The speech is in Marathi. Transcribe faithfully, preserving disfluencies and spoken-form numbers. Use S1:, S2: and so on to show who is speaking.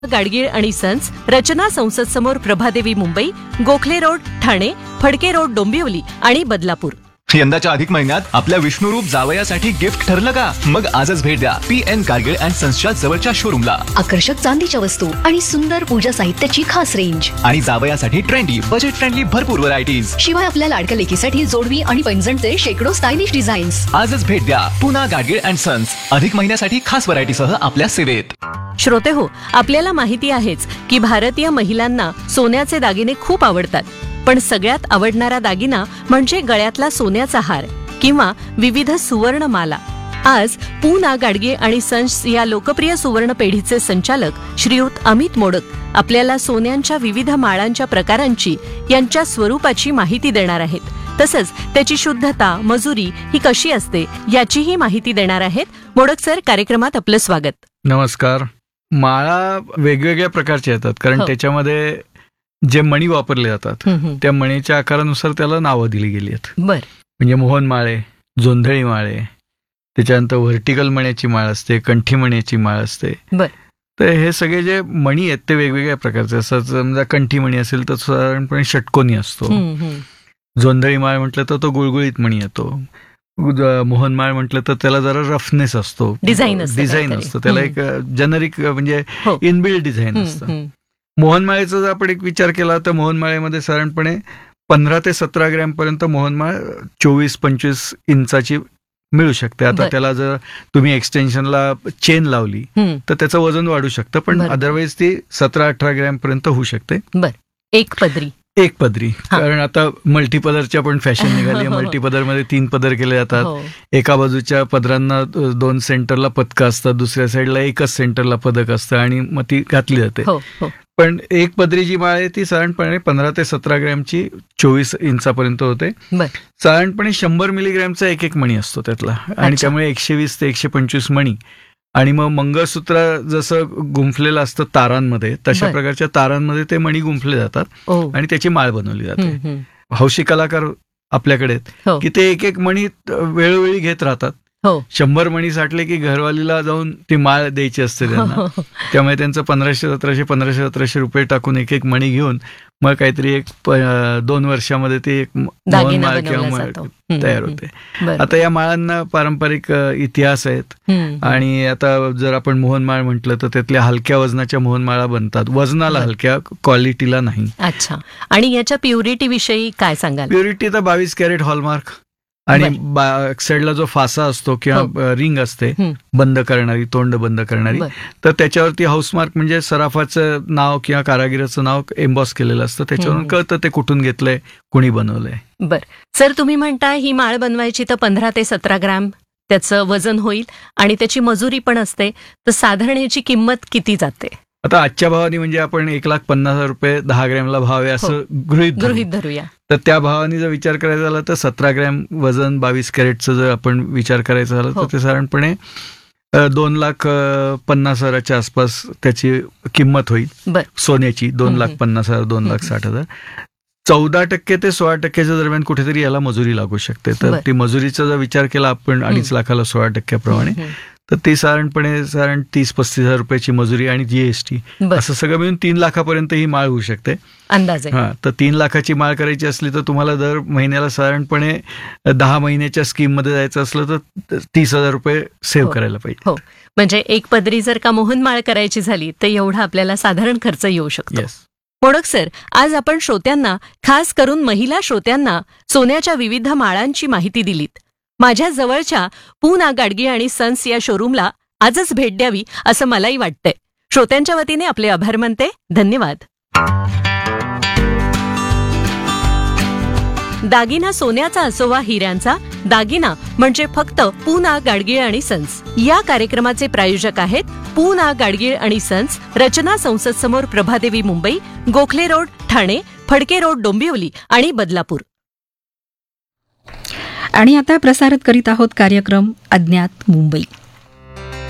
S1: गाडगीळ आणि सन्स, रचना संसद समोर प्रभादेवी मुंबई, गोखले रोड ठाणे, फडके रोड डोंबिवली आणि बदलापूर.
S2: यंदाच्या अधिक महिन्यात आपल्या विष्णुरूप जावयासाठी गिफ्ट ठरलं का? मग आजच भेट द्या पी एन गाडगीळ अँड सन्सच्या जवळच्या शोरूमला.
S3: आकर्षक चांदीच्या वस्तू आणि सुंदर पूजा साहित्याची खास रेंज
S2: आणि जावयासाठी ट्रेंडी बजेट फ्रेंडली भरपूर व्हरायटीज.
S3: शिवाय आपल्या लाडक्या लेकीसाठी जोडवी आणि पैंजणचे शेकडो स्टायलिश डिझाईन्स.
S2: आजच भेट द्या पुन्हा गाडगीळ अँड सन्स. अधिक महिन्यासाठी खास व्हरायटीसह आपल्या सेवेत.
S1: श्रोते हो, आपल्याला माहिती आहेच की भारतीय महिलांना सोन्याचे दागिने खूप आवडतात. पण सगळ्यात आवडणारा दागिना म्हणजे गळ्यातला सोन्याचा हार किंवा विविध सुवर्ण माला. आज पूना गाडगीळ आणि सन्स या लोकप्रिय सुवर्ण पेढीचे संचालक श्रीयुत अमित मोडक आपल्याला सोन्यांच्या विविध माळांच्या प्रकारांची, यांच्या स्वरूपाची माहिती देणार आहेत. तसंच त्याची शुद्धता, मजुरी ही कशी असते याचीही माहिती देणार आहेत. मोडक सर, कार्यक्रमात आपलं स्वागत.
S4: नमस्कार. माळा वेगवेगळ्या प्रकारच्या येतात, कारण त्याच्यामध्ये जे मणी वापरले जातात त्या मणीच्या आकारानुसार त्याला नावं दिली गेली आहेत.
S1: बर.
S4: म्हणजे मोहन माळे, जोंधळी माळे, त्याच्यानंतर व्हर्टिकल मण्याची माळ असते, कंठी मण्याची माळ असते.
S1: बर.
S4: तर हे सगळे जे मणी आहेत ते वेगवेगळ्या प्रकारचे असतात. समजा कंठी मणी असेल तर साधारणपणे षटकोनी असतो. जोंधळी माळ म्हटलं तर तो गुळगुळीत मणी येतो. मोहनमाळ म्हटलं तर त्याला जरा रफनेस असतो,
S1: डिझाईन
S4: डिझाईन असतं, त्याला एक जेनरिक म्हणजे इनबिल्ड डिझाईन असतं. मोहनमाळेचा जर आपण एक विचार केला तर मोहनमाळेमध्ये साधारणपणे पंधरा ते सतरा ग्रॅम पर्यंत मोहनमाळ चोवीस पंचवीस इंचाची मिळू शकते. आता त्याला जर तुम्ही एक्सटेन्शनला चेन लावली तर त्याचं वजन वाढू शकतं, पण अदरवाईज ती सतरा अठरा ग्रॅम पर्यंत होऊ शकते.
S1: बर. एक पदरी
S4: एक पदरी, कारण आता मल्टीपदरच्या पण फॅशन निघाली. मल्टीपदर मध्ये तीन पदर केले जातात. एका बाजूच्या पदरांना दोन सेंटरला पदकं असतात, दुसऱ्या साईडला एकच सेंटरला पदक असतं आणि मग ती घातली जाते. पण एक पदरी जी माळ आहे ती साधारणपणे पंधरा ते सतरा ग्रॅमची चोवीस इंचापर्यंत होते. साधारणपणे शंभर मिलीग्रॅमचा एक एक मणी असतो त्यातला, आणि त्यामुळे एकशे वीस ते एकशे पंचवीस मणी. आणि मग मंगळसूत्र जसं गुंफलेलं असतं तारांमध्ये, तशा प्रकारच्या तारांमध्ये ते मणी गुंफले जातात आणि त्याची माळ बनवली जाते. हौशी कलाकार आपल्याकडे की ते एक एक मणी वेळोवेळी घेत राहतात. शंभर मणी साठले की घरवालीला जाऊन ती माळ द्यायची असते त्यांना. त्यामुळे त्यांचं पंधराशे सतराशे पंधराशे सतराशे रुपये टाकून एक एक मणी घेऊन मग काहीतरी एक दोन वर्षामध्ये ती एक माळ किंवा तयार होते. आता या माळांना पारंपरिक इतिहास आहेत. आणि आता जर आपण मोहनमाळ म्हटलं तर त्यातल्या हलक्या वजनाच्या मोहनमाळा बनतात, वजनाला हलक्या, क्वालिटीला नाही.
S1: अच्छा. आणि याच्या प्युरिटी विषयी काय सांगाल?
S4: प्युरिटी तर बावीस कॅरेट हॉलमार्क, आणि साईडला जो फासा असतो किंवा रिंग असते बंद करणारी, तोंड बंद करणारी, तर त्याच्यावरती हाऊसमार्क म्हणजे सराफाचं नाव किंवा कारागिराचं नाव एम्बॉस केलेलं असतं. त्याच्यावरून कळतं ते कुठून घेतलंय, कुणी बनवलंय.
S1: बर. सर, तुम्ही म्हणता ही माळ बनवायची तर पंधरा ते सतरा ग्रॅम त्याचं वजन होईल आणि त्याची मजुरी पण असते, तर साधारण याची किंमत किती जाते?
S4: आता आजच्या भावाने म्हणजे आपण एक लाख पन्नास हजार रुपये दहा ग्रॅमला भाव आहे असं गृहित
S1: गृहित धरूया.
S4: तर त्या भावाने जर विचार करायचा झाला तर सतरा ग्रॅम वजन बावीस कॅरेटचं जर आपण विचार करायचा झाला तर ते साधारणपणे दोन लाख पन्नास हजाराच्या आसपास त्याची किंमत होईल सोन्याची. दोन लाख पन्नास हजार दोन लाख साठ हजार चौदा टक्के ते सोळा टक्क्याच्या दरम्यान कुठेतरी याला मजुरी लागू शकते. तर ती मजुरीचा जर विचार केला आपण अडीच लाखाला सोळा टक्क्याप्रमाणे, तर ती साधारणपणे साधारण तीस पस्तीस हजार रुपयाची मजुरी आणि जीएसटी असं सगळं मिळून तीन लाखापर्यंत ही माळ होऊ शकते
S1: अंदाजे. हा,
S4: तर तीन लाखाची माळ करायची असली तर तुम्हाला दर महिन्याला साधारणपणे दहा महिन्याच्या स्कीम मध्ये जायचं असलं तर तीस हजार रुपये सेव्ह करायला पाहिजे.
S1: हो, म्हणजे एक पदरी जर का मोहन माळ करायची झाली तर एवढा आपल्याला साधारण खर्च येऊ शकतो. मोडक सर, आज आपण श्रोत्यांना, खास करून महिला श्रोत्यांना, सोन्याच्या विविध माळांची माहिती दिलीत. माझ्या जवळच्या पूना गाडगीळ आणि सन्स या शोरूमला आजच भेट द्यावी असं मलाही वाटतंय. श्रोत्यांच्या वतीने आपले आभार मानते. धन्यवाद. दागिना सोन्याचा असो वा हिऱ्यांचा, दागिना म्हणजे फक्त पूना गाडगीळ आणि सन्स. या कार्यक्रमाचे प्रायोजक आहेत पूना गाडगीळ आणि सन्स, रचना संसद समोर प्रभादेवी मुंबई, गोखले रोड ठाणे, फडके रोड डोंबिवली आणि बदलापूर.
S5: आणि आता प्रसारित करीत आहोत कार्यक्रम अज्ञात मुंबई.